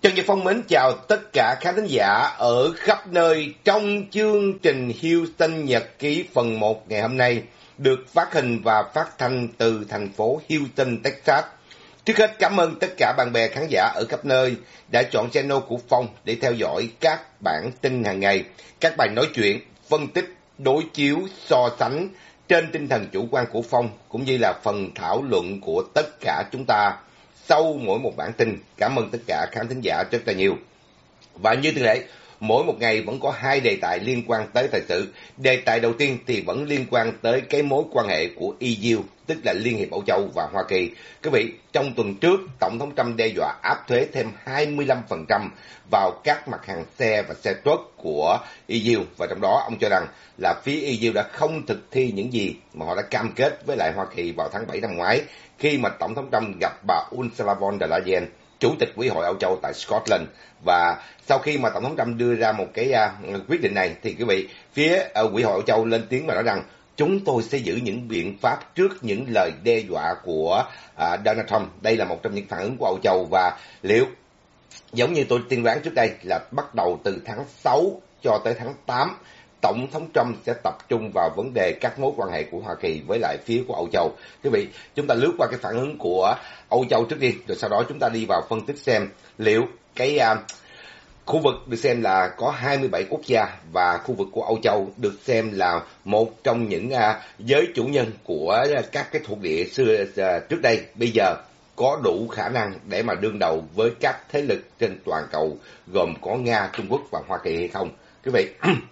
Trần Nhật Phong mến chào tất cả khán thính giả ở khắp nơi trong chương trình Houston Nhật ký phần 1 ngày hôm nay được phát hình và phát thanh từ thành phố Houston, Texas. Trước hết cảm ơn tất cả bạn bè khán giả ở khắp nơi đã chọn channel của Phong để theo dõi các bản tin hàng ngày, các bài nói chuyện, phân tích, đối chiếu, so sánh trên tinh thần chủ quan của Phong cũng như là phần thảo luận của tất cả chúng ta sau mỗi một bản tin. Cảm ơn tất cả khán thính giả rất là nhiều. Và như thường lệ, mỗi một ngày vẫn có 2 đề tài liên quan tới thời sự. Đề tài đầu tiên thì vẫn liên quan tới cái mối quan hệ của EU, tức là Liên hiệp Âu Châu và Hoa Kỳ. Quý vị, trong tuần trước, Tổng thống Trump đe dọa áp thuế thêm 25% vào các mặt hàng xe và xe truck của EU. Và trong đó, ông cho rằng là phía EU đã không thực thi những gì mà họ đã cam kết với lại Hoa Kỳ vào tháng 7 năm ngoái, khi mà Tổng thống Trump gặp bà Ursula von der Leyen, Chủ tịch Ủy hội Âu Châu tại Scotland. Và sau khi mà Tổng thống Trump đưa ra một cái quyết định này thì quý vị, phía Ủy hội Âu Châu lên tiếng và nói rằng chúng tôi sẽ giữ những biện pháp trước những lời đe dọa của Donald Trump. Đây là một trong những phản ứng của Âu Châu, và liệu giống như tôi tiên đoán trước đây là bắt đầu từ tháng 6 cho tới tháng 8, Tổng thống Trump sẽ tập trung vào vấn đề các mối quan hệ của Hoa Kỳ với lại phía của Âu Châu. Quý vị, chúng ta lướt qua cái phản ứng của Âu Châu trước đi, rồi sau đó chúng ta đi vào phân tích xem liệu cái khu vực được xem là có 27 quốc gia và khu vực của Âu Châu được xem là một trong những giới chủ nhân của các cái thuộc địa xưa trước đây, bây giờ có đủ khả năng để mà đương đầu với các thế lực trên toàn cầu gồm có Nga, Trung Quốc và Hoa Kỳ hay không. Quý vị,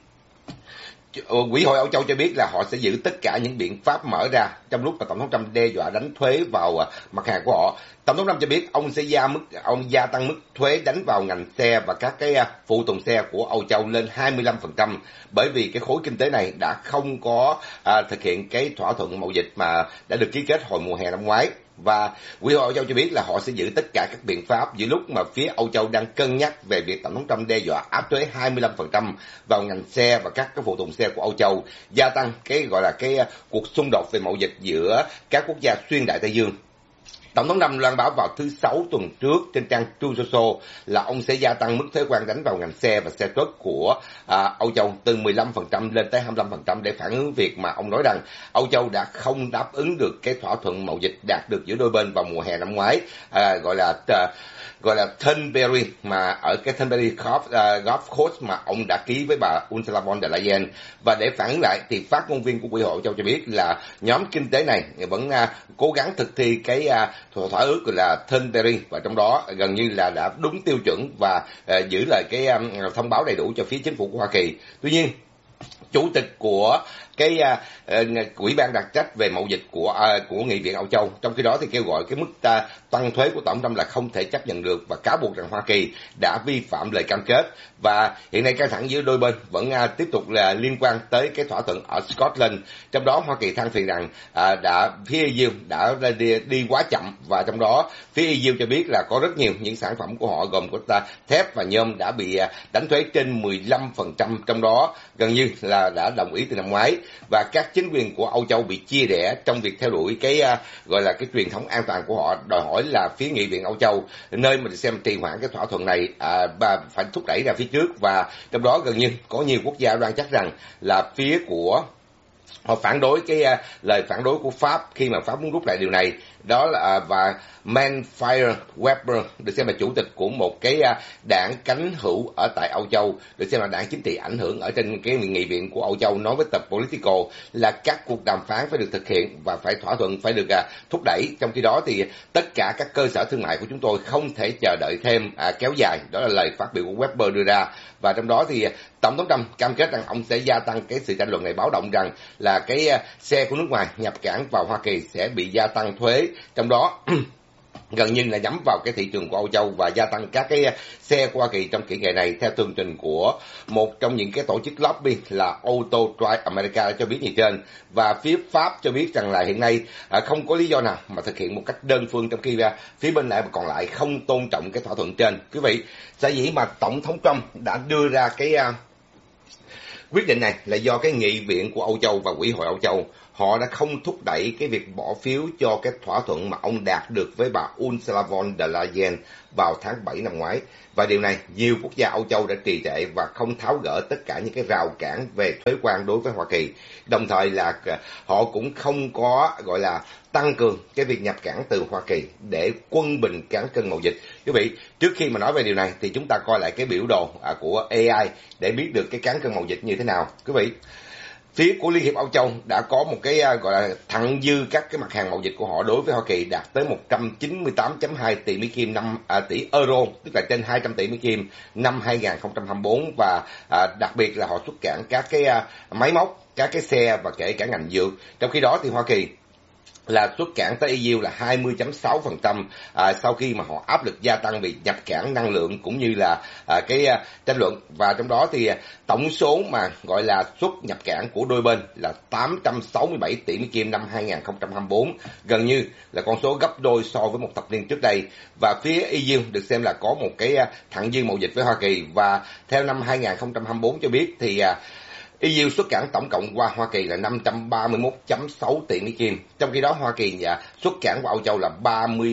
Ủy hội Âu Châu cho biết là họ sẽ giữ tất cả những biện pháp mở ra trong lúc mà Tổng thống Trump đe dọa đánh thuế vào mặt hàng của họ. Tổng thống Trump cho biết ông sẽ gia tăng mức thuế đánh vào ngành xe và các cái phụ tùng xe của Âu Châu lên 25%, bởi vì cái khối kinh tế này đã không có thực hiện cái thỏa thuận mậu dịch mà đã được ký kết hồi mùa hè năm ngoái. Và Ủy hội Âu Châu cho biết là họ sẽ giữ tất cả các biện pháp giữa lúc mà phía Âu Châu đang cân nhắc về việc Tổng thống Trump đe dọa áp thuế 25% vào ngành xe và các cái phụ tùng xe của Âu Châu, gia tăng cái gọi là cái cuộc xung đột về mậu dịch giữa các quốc gia xuyên Đại Tây Dương. Tổng thống Trump loan báo vào thứ Sáu tuần trước trên trang Truth Social là ông sẽ gia tăng mức thuế quan đánh vào ngành xe và xe truck của Âu Châu từ 15% lên tới 25% để phản ứng việc mà ông nói rằng Âu Châu đã không đáp ứng được cái thỏa thuận mậu dịch đạt được giữa đôi bên vào mùa hè năm ngoái, gọi là Thunberry, mà ở cái Thunberry Golf Course mà ông đã ký với bà Ursula von der Leyen. Và để phản ứng lại thì phát ngôn viên của Ủy hội Âu Châu cho biết là nhóm kinh tế này vẫn cố gắng thực thi cái thỏa ước là Thunberry, và trong đó gần như là đã đúng tiêu chuẩn và giữ lời cái thông báo đầy đủ cho phía chính phủ của Hoa Kỳ. Tuy nhiên, chủ tịch của cái ủy ban đặc trách về mậu dịch của Nghị viện Âu Châu trong khi đó thì kêu gọi cái mức tăng thuế của Tổng thống là không thể chấp nhận được và cáo buộc rằng Hoa Kỳ đã vi phạm lời cam kết. Và hiện nay căng thẳng giữa đôi bên vẫn tiếp tục là liên quan tới cái thỏa thuận ở Scotland. Trong đó Hoa Kỳ than phiền rằng phía EU đã đi quá chậm, và trong đó phía EU cho biết là có rất nhiều những sản phẩm của họ gồm có thép và nhôm đã bị đánh thuế trên 15%, trong đó gần như là đã đồng ý từ năm ngoái. Và các chính quyền của Âu Châu bị chia rẽ trong việc theo đuổi cái gọi là cái truyền thống an toàn của họ, đòi hỏi là phía Nghị viện Âu Châu, nơi mà xem trì hoãn cái thỏa thuận này phải thúc đẩy ra phía trước. Và trong đó gần như có nhiều quốc gia đoán chắc rằng là phía của họ phản đối cái lời phản đối của Pháp khi mà Pháp muốn rút lại điều này. Đó là và Manfred Weber được xem là chủ tịch của một cái đảng cánh hữu ở tại Âu Châu, được xem là đảng chính trị ảnh hưởng ở trên cái nghị viện của Âu Châu, nói với tờ Politico là các cuộc đàm phán phải được thực hiện và phải thỏa thuận phải được thúc đẩy. Trong khi đó thì tất cả các cơ sở thương mại của chúng tôi không thể chờ đợi thêm kéo dài. Đó là lời phát biểu của Weber đưa ra. Và trong đó thì Tổng thống Trump cam kết rằng ông sẽ gia tăng cái sự tranh luận này, báo động rằng là cái xe của nước ngoài nhập cảng vào Hoa Kỳ sẽ bị gia tăng thuế, trong đó gần như là nhắm vào cái thị trường của Âu Châu và gia tăng các cái xe của Hoa Kỳ trong kỷ ngày này, theo tường trình của một trong những cái tổ chức lobby là Auto Drive America cho biết như trên. Và phía Pháp cho biết rằng là hiện nay không có lý do nào mà thực hiện một cách đơn phương, trong khi phía bên lại còn lại không tôn trọng cái thỏa thuận trên. Quý vị, sở dĩ mà Tổng thống Trump đã đưa ra cái quyết định này là do cái nghị viện của Âu Châu và Ủy hội Âu Châu họ đã không thúc đẩy cái việc bỏ phiếu cho cái thỏa thuận mà ông đạt được với bà Ursula von der Leyen vào tháng 7 năm ngoái. Và điều này, nhiều quốc gia Âu Châu đã trì trệ và không tháo gỡ tất cả những cái rào cản về thuế quan đối với Hoa Kỳ. Đồng thời là họ cũng không có gọi là tăng cường cái việc nhập cảng từ Hoa Kỳ để quân bình cán cân mậu dịch. Quý vị, trước khi mà nói về điều này thì chúng ta coi lại cái biểu đồ của AI để biết được cái cán cân mậu dịch như thế nào. Quý vị, phía của Liên hiệp Âu Châu đã có một cái gọi là thặng dư các cái mặt hàng mậu dịch của họ đối với Hoa Kỳ đạt tới 198,2 tỷ Mỹ Kim tỷ euro, tức là trên 200 tỷ Mỹ Kim năm 2024, và đặc biệt là họ xuất cảng các cái máy móc, các cái xe và kể cả ngành dược. Trong khi đó thì Hoa Kỳ là xuất cảng tới EU là 20,6% sau khi mà họ áp lực gia tăng vì nhập cảng năng lượng cũng như là cái tranh luận. Và trong đó thì tổng số mà gọi là xuất nhập cảng của đôi bên là 867 tỷ Mỹ Kim năm 2024, gần như là con số gấp đôi so với một thập niên trước đây. Và phía EU được xem là có một cái thặng dư mậu dịch với Hoa Kỳ, và theo năm 2024 cho biết thì EU xuất cảng tổng cộng qua Hoa Kỳ là 531,6 tỷ Mỹ Kim. Trong khi đó Hoa Kỳ xuất cảng qua Âu Châu là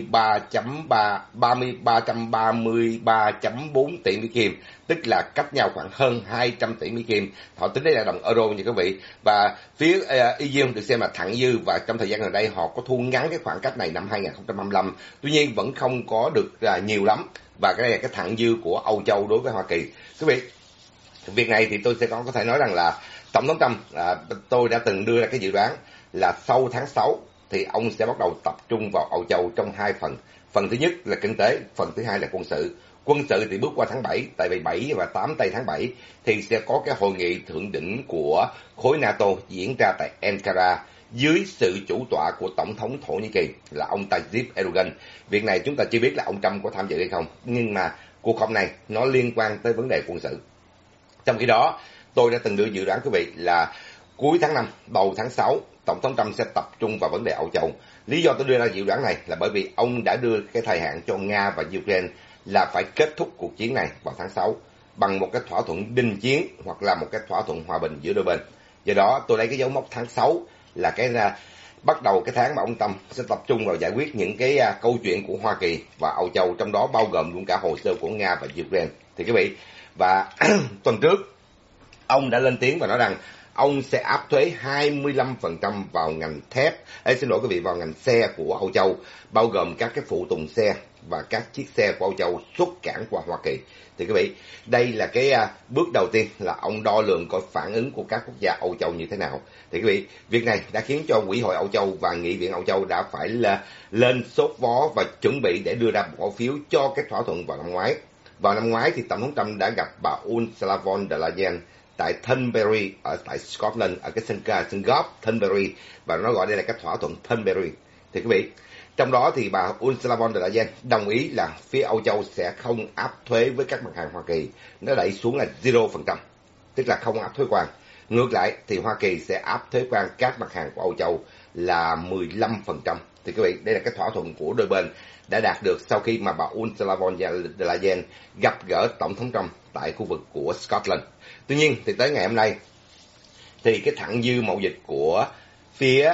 333,4 tỷ Mỹ Kim, tức là cách nhau khoảng hơn 200 tỷ Mỹ Kim. Họ tính đây là đồng euro nha quý vị. Và phía EU được xem là thặng dư, và trong thời gian gần đây họ có thu ngắn cái khoảng cách này năm 2025. Tuy nhiên vẫn không có được nhiều lắm. Và cái đây là cái thặng dư của Âu Châu đối với Hoa Kỳ. Quý vị, việc này thì tôi sẽ có thể nói rằng là Tổng thống Trump, tôi đã từng đưa ra cái dự đoán là sau tháng 6 thì ông sẽ bắt đầu tập trung vào Âu Châu trong hai phần. Phần thứ nhất là kinh tế, phần thứ hai là quân sự. Quân sự thì bước qua tháng 7, tại vì 7 và 8 tây tháng 7 thì sẽ có cái hội nghị thượng đỉnh của khối NATO diễn ra tại Ankara dưới sự chủ tọa của Tổng thống Thổ Nhĩ Kỳ là ông Tayyip Erdogan. Việc này chúng ta chưa biết là ông Trump có tham dự hay không, nhưng mà cuộc họp này nó liên quan tới vấn đề quân sự. Trong khi đó, tôi đã từng đưa dự đoán quý vị là cuối tháng 5, đầu tháng 6, Tổng thống Trump sẽ tập trung vào vấn đề Âu Châu. Lý do tôi đưa ra dự đoán này là bởi vì ông đã đưa cái thời hạn cho Nga và Ukraine là phải kết thúc cuộc chiến này vào tháng 6 bằng một cái thỏa thuận đình chiến hoặc là một cái thỏa thuận hòa bình giữa đôi bên. Do đó, tôi lấy cái dấu mốc tháng 6 là cái bắt đầu cái tháng mà ông Trump sẽ tập trung vào giải quyết những cái câu chuyện của Hoa Kỳ và Âu Châu, trong đó bao gồm luôn cả hồ sơ của Nga và Ukraine. Thì quý vị, và tuần trước, ông đã lên tiếng và nói rằng ông sẽ áp thuế 25% vào ngành thép, vào ngành xe của Âu Châu, bao gồm các cái phụ tùng xe và các chiếc xe của Âu Châu xuất cảng qua Hoa Kỳ. Thì quý vị, đây là cái bước đầu tiên là ông đo lường coi phản ứng của các quốc gia Âu Châu như thế nào. Thì quý vị, việc này đã khiến cho Ủy hội Âu Châu và Nghị viện Âu Châu đã phải lên sốt vó và chuẩn bị để đưa ra bỏ phiếu cho cái thỏa thuận vào năm ngoái. Vào năm ngoái thì Tổng thống Trump đã gặp bà Ursula von der Leyen tại Thunberry ở tại Scotland, ở cái sân golf Thunberry, và nó gọi đây là cái thỏa thuận Thunberry. Thì quý vị, trong đó thì bà Ursula von der Leyen đồng ý là phía Âu Châu sẽ không áp thuế với các mặt hàng Hoa Kỳ, nó đẩy xuống là 0%, tức là không áp thuế quan. Ngược lại thì Hoa Kỳ sẽ áp thuế quan các mặt hàng của Âu Châu là 15%. Thì quý vị, đây là cái thỏa thuận của đôi bên đã đạt được sau khi mà bà Ursula von der Leyen gặp gỡ Tổng thống Trump tại khu vực của Scotland. Tuy nhiên thì tới ngày hôm nay thì cái thặng dư mậu dịch của phía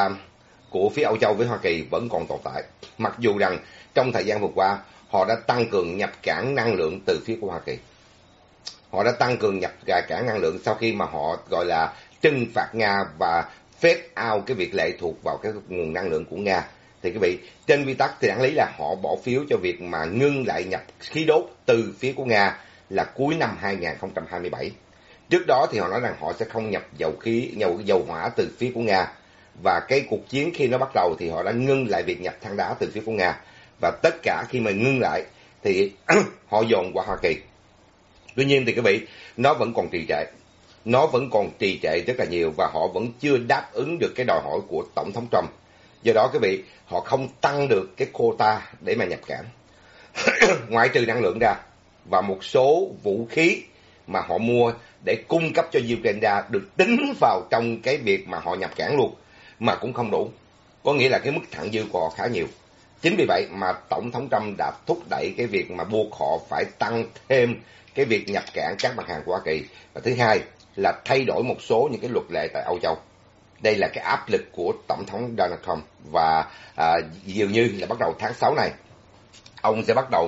Âu Châu với Hoa Kỳ vẫn còn tồn tại. Mặc dù rằng trong thời gian vừa qua họ đã tăng cường nhập cảng năng lượng từ phía của Hoa Kỳ. Họ đã tăng cường nhập cảng năng lượng sau khi mà họ gọi là trừng phạt Nga và phase out cái việc lệ thuộc vào cái nguồn năng lượng của Nga. Thì quý vị, trên quy tắc thì đáng lý là họ bỏ phiếu cho việc mà ngưng lại nhập khí đốt từ phía của Nga là cuối năm 2027. Trước đó thì họ nói rằng họ sẽ không nhập dầu hỏa từ phía của Nga. Và cái cuộc chiến khi nó bắt đầu thì họ đã ngưng lại việc nhập than đá từ phía của Nga. Và tất cả khi mà ngưng lại thì họ dồn qua Hoa Kỳ. Tuy nhiên thì quý vị, nó vẫn còn trì trệ. Nó vẫn còn trì trệ rất là nhiều và họ vẫn chưa đáp ứng được cái đòi hỏi của Tổng thống Trump. Do đó quý vị, họ không tăng được cái quota để mà nhập cảng. Ngoại trừ năng lượng ra và một số vũ khí mà họ mua để cung cấp cho Ukraine được tính vào trong cái việc mà họ nhập cảng luôn, mà cũng không đủ. Có nghĩa là cái mức thặng dư của họ khá nhiều. Chính vì vậy mà Tổng thống Trump đã thúc đẩy cái việc mà buộc họ phải tăng thêm cái việc nhập cảng các mặt hàng của Hoa Kỳ. Và thứ hai là thay đổi một số những cái luật lệ tại Âu Châu. đây là cái áp lực của Tổng thống Donald Trump và dường như là bắt đầu tháng 6 này, ông sẽ bắt đầu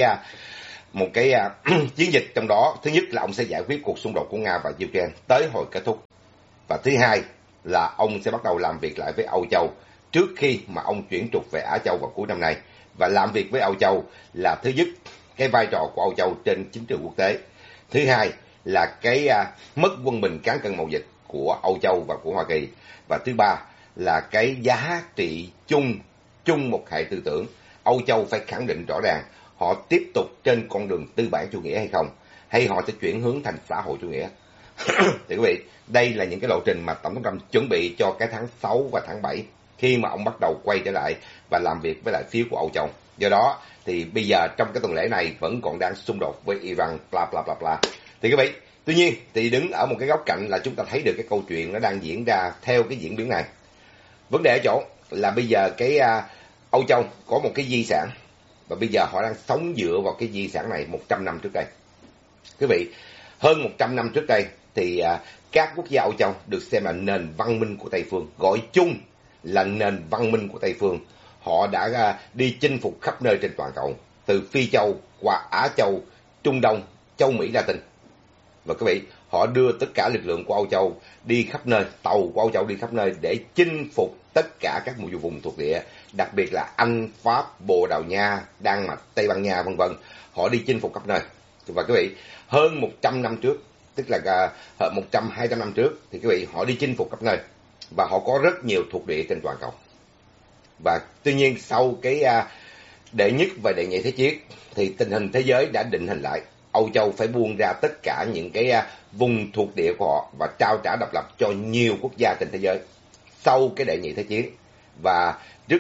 một cái chiến dịch, trong đó thứ nhất là ông sẽ giải quyết cuộc xung đột của Nga và Ukraine tới hồi kết thúc. Và thứ hai là ông sẽ bắt đầu làm việc lại với Âu Châu trước khi mà ông chuyển trục về Á Châu vào cuối năm nay. Và làm việc với Âu Châu là thứ nhất cái vai trò của Âu Châu trên chính trường quốc tế. Thứ hai là cái mất quân bình cán cân mậu dịch của Âu Châu và của Hoa Kỳ. Và thứ ba là cái giá trị chung một hệ tư tưởng. Âu Châu phải khẳng định rõ ràng họ tiếp tục trên con đường tư bản chủ nghĩa hay không, hay họ sẽ chuyển hướng thành xã hội chủ nghĩa. Thì quý vị, đây là những cái lộ trình mà Tổng thống Trump chuẩn bị cho cái tháng 6 và tháng 7 khi mà ông bắt đầu quay trở lại và làm việc với lại phía của Âu Châu. Do đó thì bây giờ trong cái tuần lễ này vẫn còn đang xung đột với Iran, bla bla bla bla. Thì quý vị, tuy nhiên thì đứng ở một cái góc cạnh là chúng ta thấy được cái câu chuyện nó đang diễn ra theo cái diễn biến này. Vấn đề ở chỗ là bây giờ cái Âu Châu có một cái di sản và bây giờ họ đang sống dựa vào cái di sản này 100 năm trước đây. Quý vị, hơn 100 năm trước đây thì các quốc gia Âu Châu được xem là nền văn minh của Tây Phương, gọi chung là nền văn minh của Tây Phương. Họ đã đi chinh phục khắp nơi trên toàn cầu, từ Phi Châu qua Á Châu, Trung Đông, Châu Mỹ Latin. Và quý vị, họ đưa tất cả lực lượng của Âu Châu đi khắp nơi, tàu của Âu Châu đi khắp nơi để chinh phục tất cả các vùng thuộc địa, đặc biệt là Anh, Pháp, Bồ Đào Nha, Đan Mạch, Tây Ban Nha vân vân. Họ đi chinh phục khắp nơi. Và quý vị, hơn 100 năm trước, tức là 100-200 năm trước thì quý vị, họ đi chinh phục khắp nơi và họ có rất nhiều thuộc địa trên toàn cầu. Và tuy nhiên sau cái đệ nhất và đệ nhị thế chiến thì tình hình thế giới đã định hình lại. Âu Châu phải buông ra tất cả những cái vùng thuộc địa của họ và trao trả độc lập cho nhiều quốc gia trên thế giới sau cái đệ nhị thế chiến. Và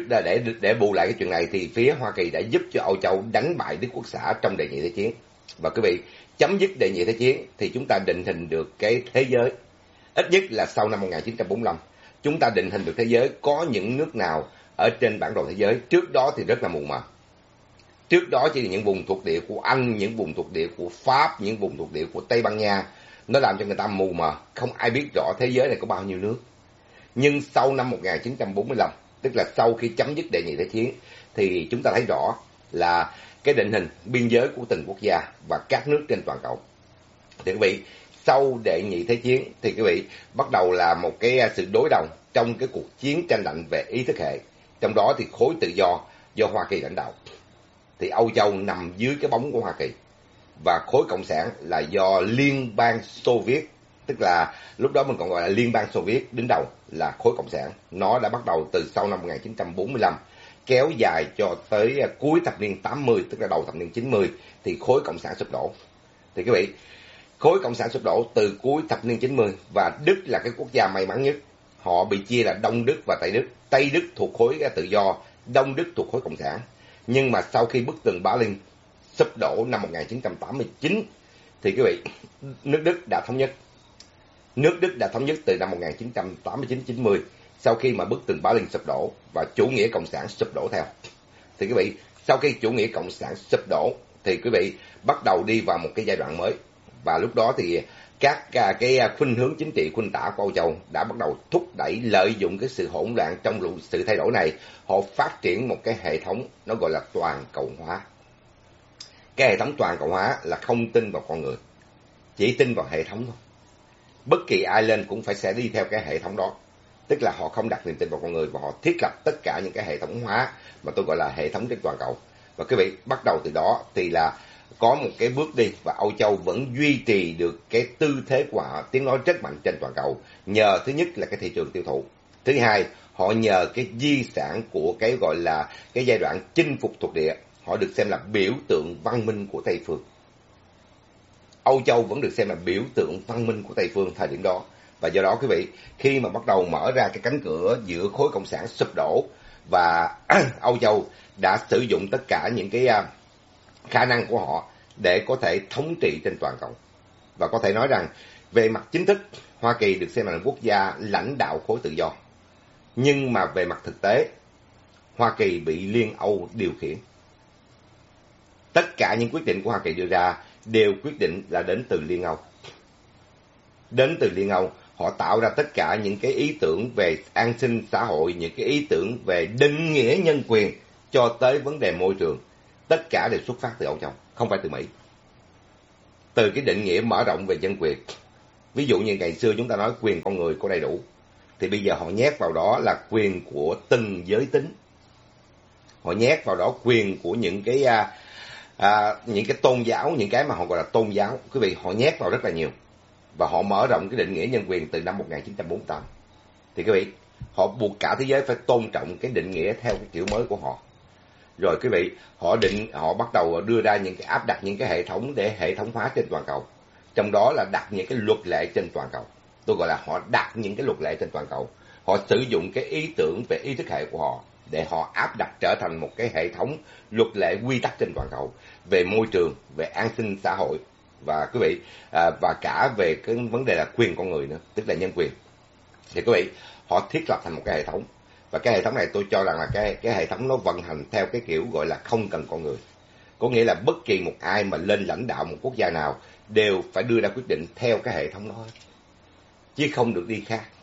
để bù lại cái chuyện này thì phía Hoa Kỳ đã giúp cho Âu Châu đánh bại Đức Quốc xã trong đệ nhị thế chiến. Và quý vị, chấm dứt đệ nhị thế chiến thì chúng ta định hình được cái thế giới, ít nhất là sau năm 1945, chúng ta định hình được thế giới có những nước nào ở trên bản đồ thế giới. Trước đó thì rất là mù mờ. Trước đó chỉ là những vùng thuộc địa của Anh, những vùng thuộc địa của Pháp, những vùng thuộc địa của Tây Ban Nha. Nó làm cho người ta mù mờ, không ai biết rõ thế giới này có bao nhiêu nước. Nhưng sau năm 1945, tức là sau khi chấm dứt đệ nhị thế chiến, thì chúng ta thấy rõ là cái định hình biên giới của từng quốc gia và các nước trên toàn cầu. Thì quý vị, sau đệ nhị thế chiến thì quý vị bắt đầu là một cái sự đối đầu trong cái cuộc chiến tranh lạnh về ý thức hệ. Trong đó thì khối tự do Hoa Kỳ lãnh đạo. Thì Âu Châu nằm dưới cái bóng của Hoa Kỳ. Và khối cộng sản là do Liên bang Xô Viết, tức là lúc đó mình còn gọi là Liên bang Xô Viết, đứng đầu là khối cộng sản. Nó đã bắt đầu từ sau năm 1945, kéo dài cho tới cuối thập niên 80, tức là đầu thập niên 90, thì khối cộng sản sụp đổ. Thì quý vị, khối cộng sản sụp đổ từ cuối thập niên 90 và Đức là cái quốc gia may mắn nhất. Họ bị chia là Đông Đức và Tây Đức. Tây Đức thuộc khối tự do, Đông Đức thuộc khối cộng sản. Nhưng mà sau khi bức tường Berlin sụp đổ năm 1989 thì quý vị, nước Đức đã thống nhất. Nước Đức đã thống nhất từ năm 1989-90 sau khi mà bức tường Berlin sụp đổ và chủ nghĩa cộng sản sụp đổ theo. Thì quý vị, sau khi chủ nghĩa cộng sản sụp đổ thì quý vị bắt đầu đi vào một cái giai đoạn mới. Và lúc đó thì các cái khuynh hướng chính trị khuynh tả của Âu Châu đã bắt đầu thúc đẩy, lợi dụng cái sự hỗn loạn trong sự thay đổi này, họ phát triển một cái hệ thống nó gọi là toàn cầu hóa. Cái hệ thống toàn cầu hóa là không tin vào con người, chỉ tin vào hệ thống thôi. Bất kỳ ai lên cũng sẽ đi theo cái hệ thống đó. Tức là họ không đặt niềm tin vào con người và họ thiết lập tất cả những cái hệ thống hóa mà tôi gọi là hệ thống trên toàn cầu. Và quý vị, bắt đầu từ đó thì là có một cái bước đi và Âu Châu vẫn duy trì được cái tư thế của họ, tiếng nói rất mạnh trên toàn cầu. Nhờ thứ nhất là cái thị trường tiêu thụ. Thứ hai, họ nhờ cái di sản của cái gọi là cái giai đoạn chinh phục thuộc địa. Họ được xem là biểu tượng văn minh của Tây Phương. Âu Châu vẫn được xem là biểu tượng văn minh của Tây Phương thời điểm đó. Và do đó quý vị, khi mà bắt đầu mở ra cái cánh cửa giữa khối cộng sản sụp đổ và Âu Châu đã sử dụng tất cả những cái khả năng của họ để có thể thống trị trên toàn cầu. Và có thể nói rằng về mặt chính thức, Hoa Kỳ được xem là quốc gia lãnh đạo khối tự do. Nhưng mà về mặt thực tế, Hoa Kỳ bị Liên Âu điều khiển. Tất cả những quyết định của Hoa Kỳ đưa ra đều quyết định là đến từ Liên Âu. Đến từ Liên Âu, họ tạo ra tất cả những cái ý tưởng về an sinh xã hội, những cái ý tưởng về định nghĩa nhân quyền cho tới vấn đề môi trường. Tất cả đều xuất phát từ Âu Châu, không phải từ Mỹ. Từ cái định nghĩa mở rộng về nhân quyền. Ví dụ như ngày xưa chúng ta nói quyền con người có đầy đủ, thì bây giờ họ nhét vào đó là quyền của từng giới tính. Họ nhét vào đó quyền của những cái tôn giáo, những cái mà họ gọi là tôn giáo. Quý vị, họ nhét vào rất là nhiều. Và họ mở rộng cái định nghĩa nhân quyền từ năm 1948. Thì quý vị, họ buộc cả thế giới phải tôn trọng cái định nghĩa theo cái kiểu mới của họ. Rồi quý vị, họ bắt đầu đưa ra những cái áp đặt những cái hệ thống để hệ thống hóa trên toàn cầu. Trong đó là đặt những cái luật lệ trên toàn cầu. Tôi gọi là họ đặt những cái luật lệ trên toàn cầu. Họ sử dụng cái ý tưởng về ý thức hệ của họ để họ áp đặt trở thành một cái hệ thống luật lệ quy tắc trên toàn cầu về môi trường, về an sinh xã hội và quý vị và cả về cái vấn đề là quyền con người nữa, tức là nhân quyền. Thì quý vị, họ thiết lập thành một cái hệ thống, và cái hệ thống này tôi cho rằng là cái hệ thống nó vận hành theo cái kiểu gọi là không cần con người. Có nghĩa là bất kỳ một ai mà lên lãnh đạo một quốc gia nào đều phải đưa ra quyết định theo cái hệ thống đó hết, chứ không được đi khác.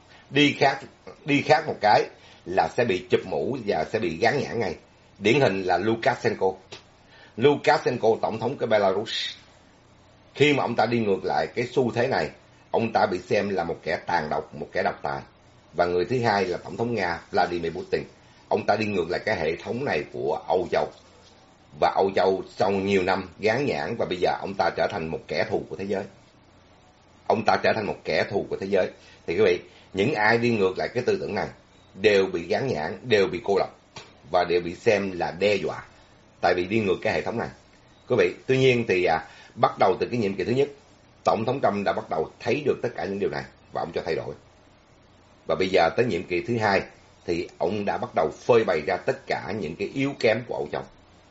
Đi khác một cái là sẽ bị chụp mũ và sẽ bị gán nhãn ngay. Điển hình là Lukashenko. Lukashenko, tổng thống của Belarus. Khi mà ông ta đi ngược lại cái xu thế này, ông ta bị xem là một kẻ tàn độc, một kẻ độc tài. Và người thứ hai là tổng thống Nga Vladimir Putin. Ông ta đi ngược lại cái hệ thống này của Âu Châu. Và Âu Châu sau nhiều năm gán nhãn, và bây giờ ông ta trở thành một kẻ thù của thế giới. Ông ta trở thành một kẻ thù của thế giới. Thì quý vị, những ai đi ngược lại cái tư tưởng này đều bị gán nhãn, đều bị cô lập và đều bị xem là đe dọa, tại vì đi ngược cái hệ thống này. Quý vị, tuy nhiên thì bắt đầu từ cái nhiệm kỳ thứ nhất, Tổng thống Trump đã bắt đầu thấy được tất cả những điều này và ông cho thay đổi. Và bây giờ tới nhiệm kỳ thứ hai thì ông đã bắt đầu phơi bày ra tất cả những cái yếu kém của Âu Châu.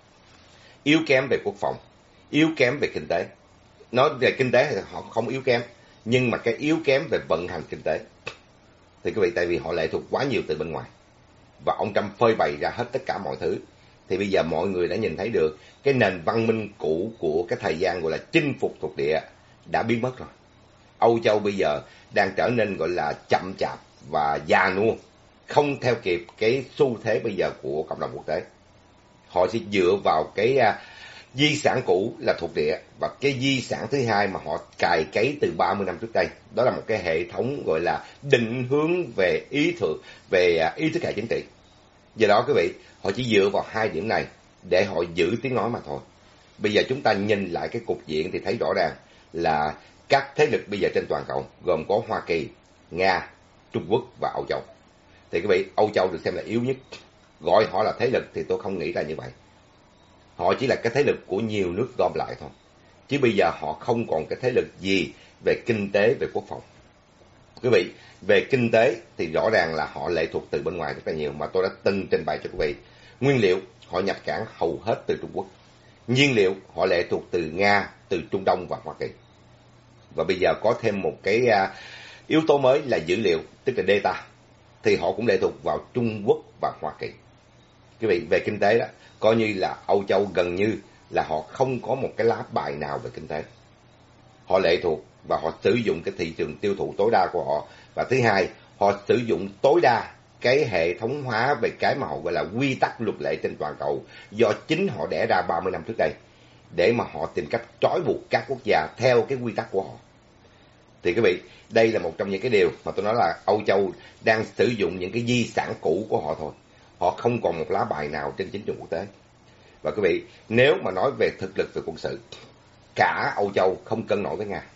Yếu kém về quốc phòng, yếu kém về kinh tế. Nói về kinh tế thì họ không yếu kém, nhưng mà cái yếu kém về vận hành kinh tế. Thì quý vị, tại vì họ lệ thuộc quá nhiều từ bên ngoài. Và ông Trump phơi bày ra hết tất cả mọi thứ. Thì bây giờ mọi người đã nhìn thấy được cái nền văn minh cũ của cái thời gian gọi là chinh phục thuộc địa đã biến mất rồi. Âu Châu bây giờ đang trở nên gọi là chậm chạp và già nua, không theo kịp cái xu thế bây giờ của cộng đồng quốc tế. Họ sẽ dựa vào cái di sản cũ là thuộc địa, và cái di sản thứ hai mà họ cài cấy từ 30 năm trước đây, đó là một cái hệ thống gọi là định hướng về ý thức hệ chính trị. Do đó quý vị, họ chỉ dựa vào hai điểm này để họ giữ tiếng nói mà thôi. Bây giờ chúng ta nhìn lại cái cục diện thì thấy rõ ràng là các thế lực bây giờ trên toàn cầu gồm có Hoa Kỳ, Nga, Trung Quốc và Âu Châu. Thì quý vị, Âu Châu được xem là yếu nhất. Gọi họ là thế lực thì tôi không nghĩ là như vậy. Họ chỉ là cái thế lực của nhiều nước gom lại thôi. Chứ bây giờ họ không còn cái thế lực gì về kinh tế, về quốc phòng. Quý vị, về kinh tế thì rõ ràng là họ lệ thuộc từ bên ngoài rất là nhiều, mà tôi đã từng trình bày cho quý vị. Nguyên liệu họ nhập cảng hầu hết từ Trung Quốc. Nhiên liệu họ lệ thuộc từ Nga, từ Trung Đông và Hoa Kỳ. Và bây giờ có thêm một cái yếu tố mới là dữ liệu, tức là data. Thì họ cũng lệ thuộc vào Trung Quốc và Hoa Kỳ. Quý vị, về kinh tế đó, coi như là Âu Châu gần như là họ không có một cái lá bài nào về kinh tế. Họ lệ thuộc và họ sử dụng cái thị trường tiêu thụ tối đa của họ. Và thứ hai, họ sử dụng tối đa cái hệ thống hóa về cái mà họ gọi là quy tắc luật lệ trên toàn cầu do chính họ đẻ ra 30 năm trước đây, để mà họ tìm cách trói buộc các quốc gia theo cái quy tắc của họ. Thì quý vị, đây là một trong những cái điều mà tôi nói là Âu Châu đang sử dụng những cái di sản cũ của họ thôi. Họ không còn một lá bài nào trên chính trường quốc tế. Và quý vị, nếu mà nói về thực lực về quân sự, cả Âu Châu không cân nổi với Nga.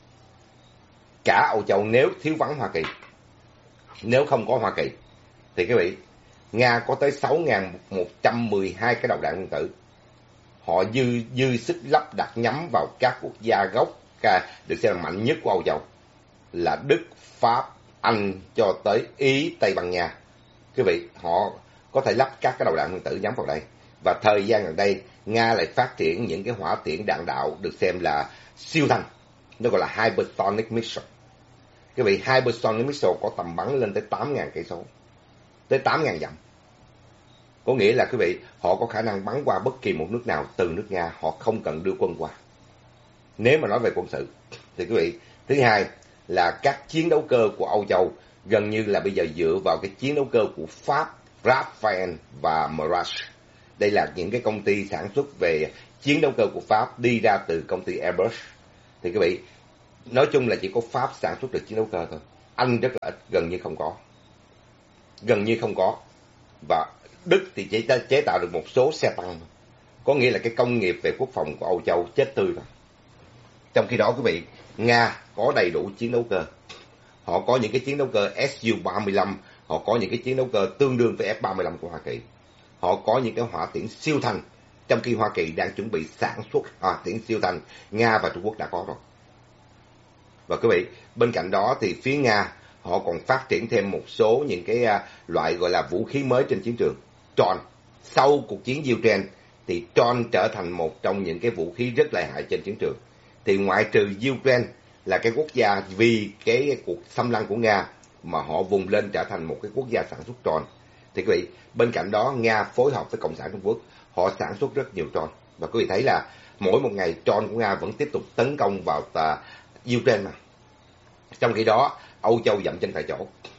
Cả Âu Châu nếu thiếu vắng Hoa Kỳ, nếu không có Hoa Kỳ, thì quý vị, Nga có tới 6.112 cái đầu đạn nguyên tử. Họ dư sức lắp đặt nhắm vào các quốc gia gốc được xem là mạnh nhất của Âu Châu, là Đức, Pháp, Anh cho tới Ý, Tây Ban Nha. Quý vị, họ có thể lắp các cái đầu đạn nguyên tử nhắm vào đây. Và thời gian gần đây, Nga lại phát triển những cái hỏa tiễn đạn đạo được xem là siêu thanh, nó gọi là hypersonic missile. Quý vị, hypersonic missile có tầm bắn lên tới 8.000 cây số, tới 8.000 dặm. Có nghĩa là quý vị, họ có khả năng bắn qua bất kỳ một nước nào từ nước Nga, họ không cần đưa quân qua. Nếu mà nói về quân sự, thì quý vị, thứ hai, là các chiến đấu cơ của Âu Châu gần như là bây giờ dựa vào cái chiến đấu cơ của Pháp, Rafale và Mirage. Đây là những cái công ty sản xuất về chiến đấu cơ của Pháp đi ra từ công ty Airbus. Thì các vị, nói chung là chỉ có Pháp sản xuất được chiến đấu cơ thôi. Anh rất là ít, gần như không có. Gần như không có. Và Đức thì chỉ chế tạo được một số xe tăng. Có nghĩa là cái công nghiệp về quốc phòng của Âu Châu chết tươi rồi. Trong khi đó quý vị, Nga có đầy đủ chiến đấu cơ. Họ có những cái chiến đấu cơ Su-35, họ có những cái chiến đấu cơ tương đương với F-35 của Hoa Kỳ. Họ có những cái hỏa tiễn siêu thanh, trong khi Hoa Kỳ đang chuẩn bị sản xuất hỏa tiễn siêu thanh, Nga và Trung Quốc đã có rồi. Và quý vị, bên cạnh đó thì phía Nga, họ còn phát triển thêm một số những cái loại gọi là vũ khí mới trên chiến trường. Tron, sau cuộc chiến Ukraine thì Tron trở thành một trong những cái vũ khí rất lợi hại trên chiến trường. Thì ngoại trừ Ukraine là cái quốc gia vì cái cuộc xâm lăng của Nga mà họ vùng lên trở thành một cái quốc gia sản xuất Tron. Thì quý vị, bên cạnh đó Nga phối hợp với Cộng sản Trung Quốc, họ sản xuất rất nhiều Tron. Và quý vị thấy là mỗi một ngày Tron của Nga vẫn tiếp tục tấn công vào Ukraine mà. Trong khi đó, Âu Châu dậm chân tại chỗ.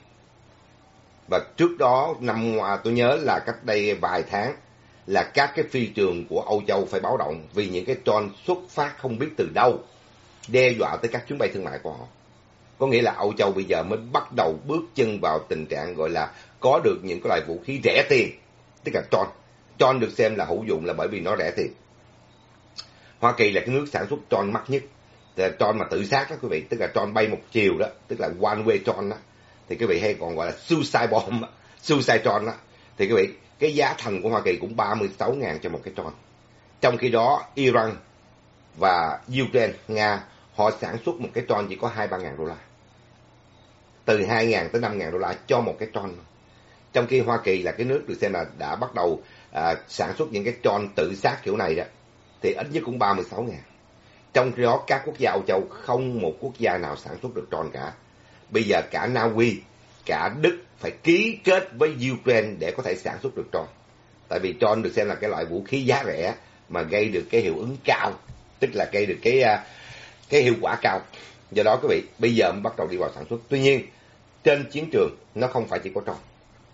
Và trước đó, năm ngoái tôi nhớ là cách đây vài tháng, là các cái phi trường của Âu Châu phải báo động vì những cái Tron xuất phát không biết từ đâu, đe dọa tới các chuyến bay thương mại của họ. Có nghĩa là Âu Châu bây giờ mới bắt đầu bước chân vào tình trạng gọi là có được những cái loại vũ khí rẻ tiền, tức là Tron. Tron được xem là hữu dụng là bởi vì nó rẻ tiền. Hoa Kỳ là cái nước sản xuất Tron mắc nhất. Tron mà tự sát đó quý vị, tức là Tron bay một chiều đó, tức là one way Tron đó. Thì quý vị hay còn gọi là suicide bomb, suicide Tron đó. Thì quý vị, cái giá thành của Hoa Kỳ cũng 36.000 cho một cái Tron. Trong khi đó, Iran và Ukraine, Nga, họ sản xuất một cái Tron chỉ có 2-3 ngàn đô la. Từ 2.000 tới 5.000 đô la cho một cái Tron. Trong khi Hoa Kỳ là cái nước được xem là đã bắt đầu sản xuất những cái Tron tự sát kiểu này đó, thì ít nhất cũng 36.000. Trong khi đó các quốc gia Âu Châu không một quốc gia nào sản xuất được Tron cả. Bây giờ cả Na Uy, cả Đức phải ký kết với Ukraine để có thể sản xuất được Tron. Tại vì Tron được xem là cái loại vũ khí giá rẻ mà gây được cái hiệu ứng cao, tức là gây được cái hiệu quả cao. Do đó quý vị, bây giờ mới bắt đầu đi vào sản xuất. Tuy nhiên, trên chiến trường nó không phải chỉ có Tron.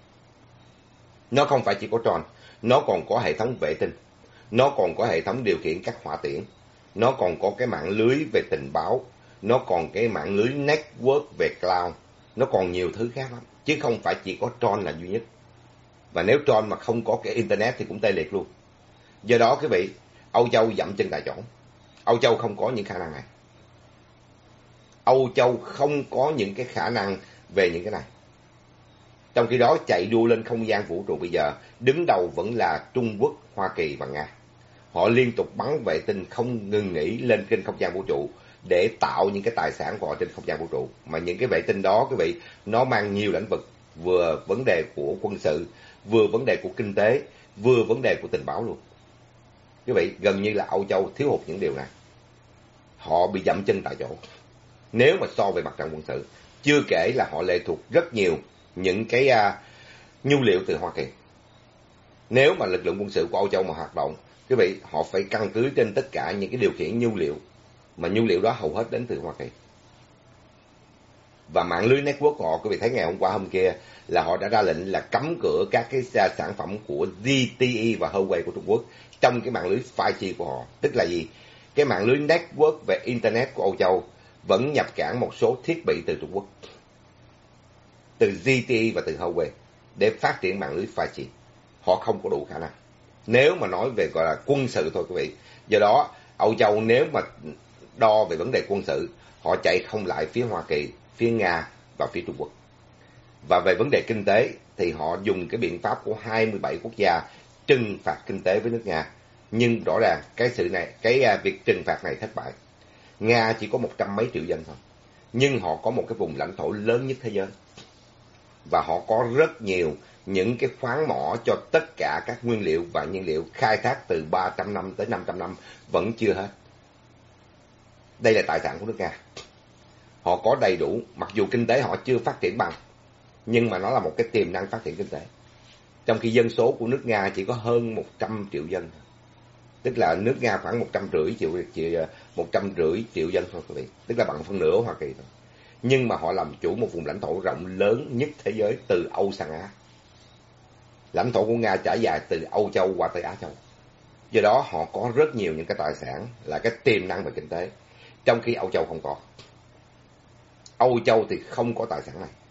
Nó không phải chỉ có Tron, nó còn có hệ thống vệ tinh, nó còn có hệ thống điều khiển các hỏa tiễn, nó còn có cái mạng lưới về tình báo, nó còn cái mạng lưới network về cloud, nó còn nhiều thứ khác lắm, chứ không phải chỉ có Tron là duy nhất. Và nếu Tron mà không có cái internet thì cũng tê liệt luôn. Do đó quý vị, Âu Châu dậm chân tại chỗ. Âu Châu không có những khả năng này. Âu Châu không có những cái khả năng về những cái này. Trong khi đó chạy đua lên không gian vũ trụ bây giờ, đứng đầu vẫn là Trung Quốc, Hoa Kỳ và Nga. Họ liên tục bắn vệ tinh không ngừng nghỉ lên trên không gian vũ trụ để tạo những cái tài sản của họ trên không gian vũ trụ. Mà những cái vệ tinh đó quý vị, nó mang nhiều lĩnh vực, vừa vấn đề của quân sự, vừa vấn đề của kinh tế, vừa vấn đề của tình báo luôn. Quý vị, gần như là Âu Châu thiếu hụt những điều này. Họ bị dậm chân tại chỗ. Nếu mà so về mặt trận quân sự, chưa kể là họ lệ thuộc rất nhiều những cái nhu liệu từ Hoa Kỳ. Nếu mà lực lượng quân sự của Âu Châu mà hoạt động, quý vị, họ phải căn cứ trên tất cả những cái điều khiển nhu liệu, mà nhu liệu đó hầu hết đến từ Hoa Kỳ. Và mạng lưới network của họ, quý vị thấy ngày hôm qua hôm kia là họ đã ra lệnh là cấm cửa các cái sản phẩm của ZTE và Huawei của Trung Quốc trong cái mạng lưới 5G của họ. Tức là gì? Cái mạng lưới network về Internet của Âu Châu vẫn nhập cảng một số thiết bị từ Trung Quốc, từ ZTE và từ Huawei để phát triển mạng lưới 5G. Họ không có đủ khả năng. Nếu mà nói về gọi là quân sự thôi quý vị. Do đó, Âu Châu nếu mà đo về vấn đề quân sự, họ chạy không lại phía Hoa Kỳ, phía Nga và phía Trung Quốc. Và về vấn đề kinh tế thì họ dùng cái biện pháp của 27 quốc gia trừng phạt kinh tế với nước Nga. Nhưng rõ ràng cái việc trừng phạt này thất bại. Nga chỉ có 100 mấy triệu dân thôi. Nhưng họ có một cái vùng lãnh thổ lớn nhất thế giới. Và họ có rất nhiều những cái khoáng mỏ cho tất cả các nguyên liệu và nhiên liệu khai thác từ 300 năm tới 500 năm vẫn chưa hết. Đây là tài sản của nước Nga. Họ có đầy đủ, mặc dù kinh tế họ chưa phát triển bằng, nhưng mà nó là một cái tiềm năng phát triển kinh tế. Trong khi dân số của nước Nga chỉ có hơn 100 triệu dân. Tức là nước Nga khoảng 150 triệu dân thôi quý vị. Tức là bằng phân nửa Hoa Kỳ thôi. nhưng mà họ làm chủ một vùng lãnh thổ rộng lớn nhất thế giới từ Âu sang Á. Lãnh thổ của Nga trải dài từ Âu Châu qua tới Á Châu. Do đó họ có rất nhiều những cái tài sản là cái tiềm năng về kinh tế, trong khi Âu Châu không có. Âu Châu thì không có tài sản này.